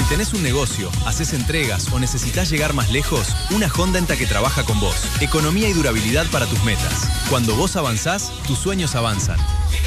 tenés un negocio, haces entregas o necesitas llegar más lejos, una Honda Enta que trabaja con vos. Economía y durabilidad para tus metas. Cuando vos avanzás, tus sueños avanzan.